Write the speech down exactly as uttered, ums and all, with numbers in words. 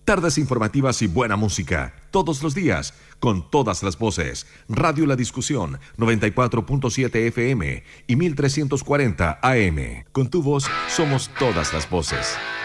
Tardes informativas y buena música, todos los días, con todas las voces. Radio La Discusión, noventa y cuatro punto siete F M y mil trescientos cuarenta A M. Con tu voz somos todas las voces.